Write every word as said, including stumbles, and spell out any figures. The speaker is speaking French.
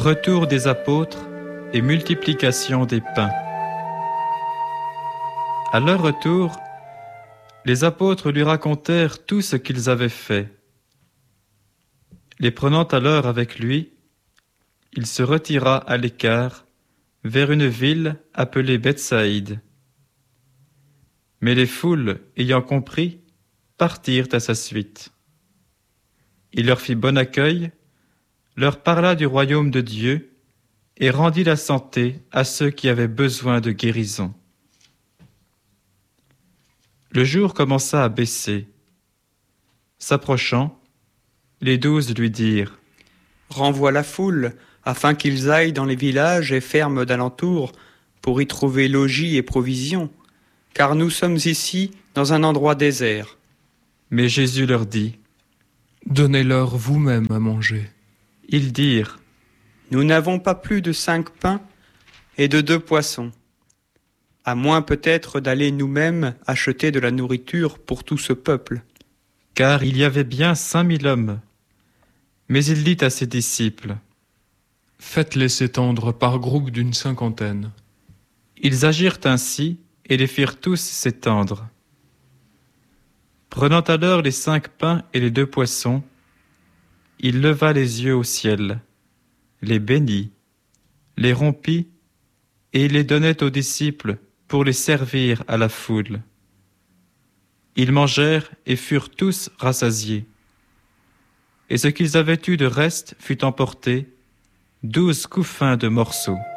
Retour des apôtres et multiplication des pains. À leur retour, les apôtres lui racontèrent tout ce qu'ils avaient fait. Les prenant alors avec lui, il se retira à l'écart vers une ville appelée Bethsaïde. Mais les foules, ayant compris, partirent à sa suite. Il leur fit bon accueil, leur parla du royaume de Dieu et rendit la santé à ceux qui avaient besoin de guérison. Le jour commença à baisser. S'approchant, les douze lui dirent : « Renvoie la foule, afin qu'ils aillent dans les villages et fermes d'alentour pour y trouver logis et provisions, car nous sommes ici dans un endroit désert. » Mais Jésus leur dit : « Donnez-leur vous-même à manger. » Ils dirent : « Nous n'avons pas plus de cinq pains et de deux poissons, à moins peut-être d'aller nous-mêmes acheter de la nourriture pour tout ce peuple. » Car il y avait bien cinq mille hommes. Mais il dit à ses disciples : « Faites-les s'étendre par groupe d'une cinquantaine. » Ils agirent ainsi et les firent tous s'étendre. Prenant alors les cinq pains et les deux poissons, il leva les yeux au ciel, les bénit, les rompit et il les donnait aux disciples pour les servir à la foule. Ils mangèrent et furent tous rassasiés. Et ce qu'ils avaient eu de reste fut emporté, douze couffins de morceaux.